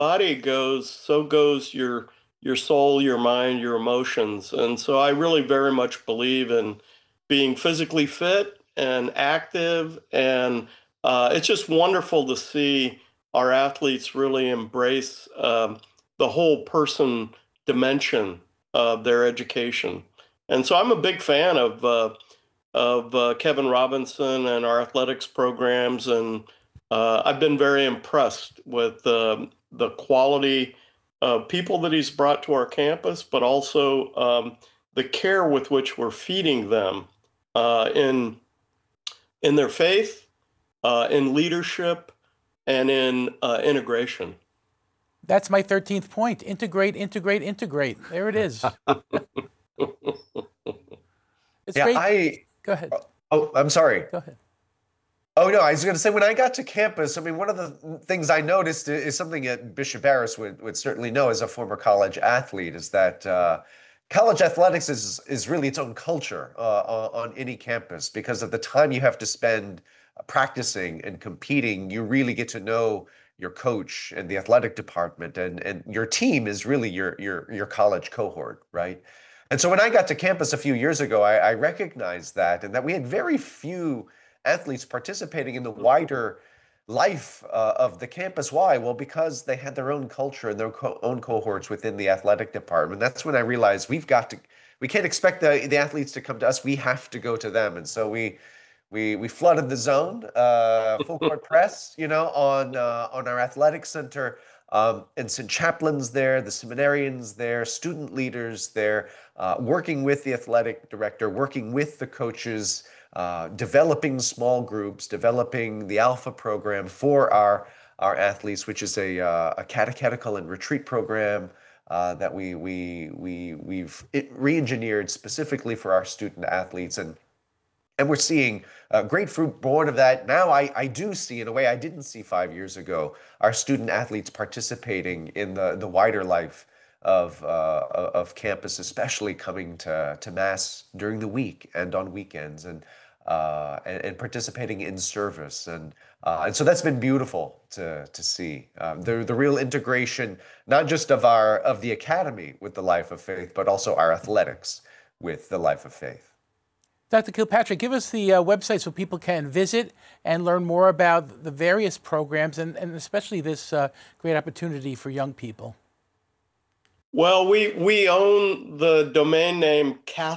body goes, so goes your soul, your mind, your emotions. And so I really very much believe in being physically fit and active. And it's just wonderful to see our athletes really embrace the whole person dimension of their education. And so I'm a big fan of Kevin Robinson and our athletics programs, and I've been very impressed with the quality of people that he's brought to our campus, but also the care with which we're feeding them in their faith, in leadership, and in integration. That's my 13th point. Integrate, integrate, integrate. There it is. It's great. Go ahead. Oh, I'm sorry. Go ahead. Oh, no, I was going to say, when I got to campus, I mean, one of the things I noticed is something that Bishop Barris would certainly know as a former college athlete, is that college athletics is really its own culture on any campus, because of the time you have to spend practicing and competing. You really get to know your coach and the athletic department, and your team is really your college cohort, right? And so when I got to campus a few years ago, I recognized that, and that we had very few athletes participating in the wider life of the campus. Why? Well, because they had their own culture and their own cohorts within the athletic department. That's when I realized we can't expect the athletes to come to us. We have to go to them. And so we flooded the zone, full court press, on our athletic center, and St. Chaplain's there, the seminarians there, student leaders there, working with the athletic director, working with the coaches, developing small groups, developing the Alpha program for our athletes, which is a catechetical and retreat program that we've re-engineered specifically for our student athletes, and we're seeing great fruit born of that. Now I do see, in a way I didn't see 5 years ago, our student athletes participating in the wider life of campus, especially coming to Mass during the week and on weekends, and participating in service, and so that's been beautiful to see the real integration, not just of the academy with the life of faith, but also our athletics with the life of faith. Dr. Kilpatrick, give us the website so people can visit and learn more about the various programs, and especially this great opportunity for young people. Well, we own the domain name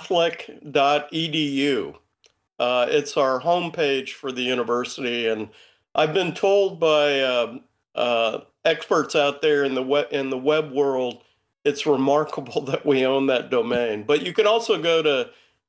Catholic.edu. It's our homepage for the university, and I've been told by experts out there in the web world, it's remarkable that we own that domain. But you can also go to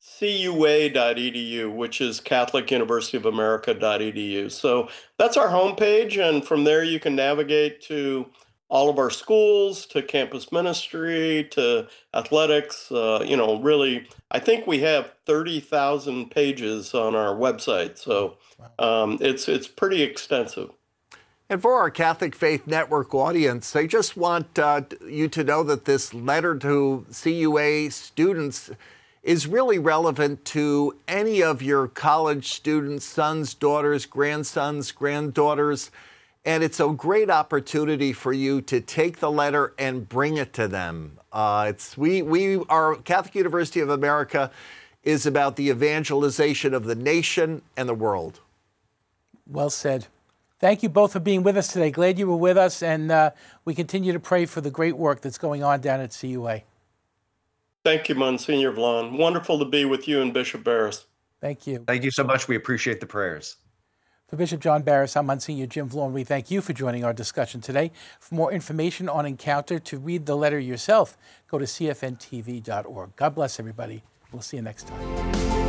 CUA.edu, which is Catholic University of America.edu. So that's our homepage, and from there you can navigate to all of our schools, to campus ministry, to athletics. Really, I think we have 30,000 pages on our website, so it's pretty extensive. And for our Catholic Faith Network audience, I just want you to know that this letter to CUA students is really relevant to any of your college students, sons, daughters, grandsons, granddaughters. And it's a great opportunity for you to take the letter and bring it to them. Our Catholic University of America is about the evangelization of the nation and the world. Well said. Thank you both for being with us today. Glad you were with us, and we continue to pray for the great work that's going on down at CUA. Thank you, Monsignor Vlan. Wonderful to be with you and Bishop Barris. Thank you. Thank you so much. We appreciate the prayers. For Bishop John Barris, I'm Monsignor Jim Vlan. We thank you for joining our discussion today. For more information on Encounter, to read the letter yourself, go to cfntv.org. God bless everybody. We'll see you next time.